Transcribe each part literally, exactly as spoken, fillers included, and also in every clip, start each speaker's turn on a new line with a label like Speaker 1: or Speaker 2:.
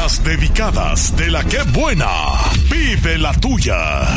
Speaker 1: Las dedicadas de la que buena. Vive la tuya.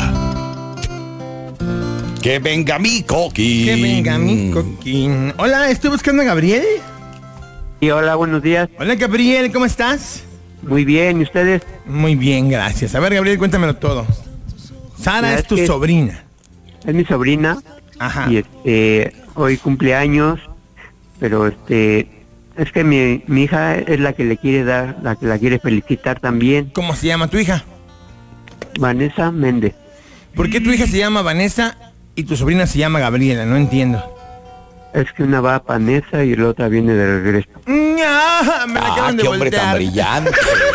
Speaker 2: Que venga mi coquín.
Speaker 3: Que venga mi coquín. Hola, estoy buscando a Gabriel.
Speaker 4: Sí, hola, buenos días.
Speaker 3: Hola, Gabriel, ¿cómo estás?
Speaker 4: Muy bien, ¿y ustedes?
Speaker 3: Muy bien, gracias. A ver, Gabriel, cuéntamelo todo. Sara
Speaker 4: Ya,
Speaker 3: es tu
Speaker 4: es que-
Speaker 3: sobrina.
Speaker 4: Es mi sobrina.
Speaker 3: Ajá.
Speaker 4: Y este, hoy cumpleaños, pero este, es que mi, mi hija es la que le quiere dar, la que la quiere felicitar también,
Speaker 3: ¿Cómo se llama tu hija?
Speaker 4: Vanessa Méndez.
Speaker 3: ¿Por qué tu hija se llama Vanessa y tu sobrina se llama Gabriela? No entiendo.
Speaker 4: Es que una va a Panesa y la otra viene de regreso.
Speaker 3: ¡Ah! Me la
Speaker 2: Ah,
Speaker 3: acaban de
Speaker 2: qué hombre tan
Speaker 3: voltear.
Speaker 2: brillante.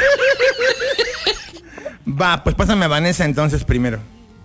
Speaker 3: Va, pues pásame a Vanessa entonces primero.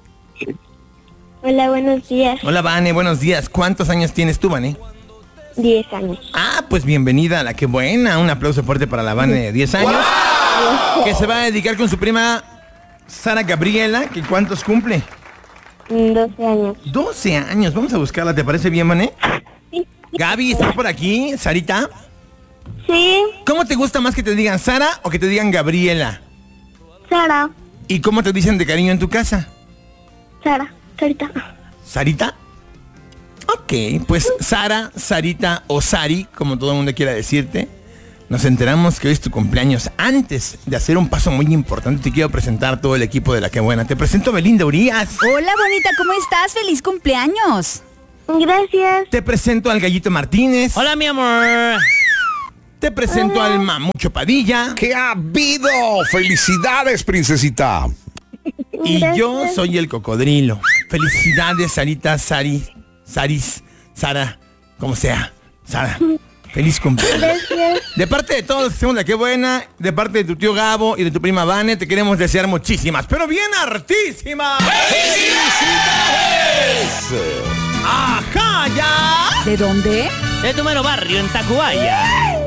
Speaker 5: Hola, buenos días.
Speaker 3: Hola, Vane, buenos días. ¿Cuántos años tienes tú, Vane?
Speaker 5: Diez años.
Speaker 3: Ah, pues bienvenida a la que buena. Un aplauso fuerte para la Vane de diez años. Que se va a dedicar con su prima Sara Gabriela, que ¿cuántos cumple?
Speaker 5: Doce años.
Speaker 3: doce años. Vamos a buscarla, ¿te parece bien, Vane?
Speaker 5: Sí.
Speaker 3: Gaby, ¿estás por aquí? Sarita.
Speaker 5: Sí,
Speaker 3: ¿Cómo te gusta más que te digan Sara o que te digan Gabriela?
Speaker 5: Sara.
Speaker 3: ¿Y cómo te dicen de cariño en tu casa?
Speaker 5: Sara. Sarita.
Speaker 3: ¿Sarita? Ok, pues Sara, Sarita o Sari, como todo el mundo quiera decirte, nos enteramos que hoy es tu cumpleaños. Antes de hacer un paso muy importante, te quiero presentar todo el equipo de La Que Buena. Te presento a Belinda Urias.
Speaker 6: Hola, bonita, ¿cómo estás? ¡Feliz cumpleaños!
Speaker 5: Gracias.
Speaker 3: Te presento al Gallito Martínez.
Speaker 7: Hola, mi amor.
Speaker 3: Te presento al Mamucho Padilla.
Speaker 2: ¿Qué ha habido? ¡Felicidades, princesita!
Speaker 3: Y
Speaker 5: Gracias.
Speaker 3: yo soy el Cocodrilo. Felicidades, Sarita, Sari, Saris, Sara, como sea. Sara, feliz cumpleaños.
Speaker 5: Gracias.
Speaker 3: De parte de todos los que hacemos La Que Buena, de parte de tu tío Gabo y de tu prima Vane, te queremos desear muchísimas, pero bien hartísimas. ¡Felicidades! ¡Ajá, ya!
Speaker 6: ¿De dónde?
Speaker 7: De tu mero barrio, en Tacubaya.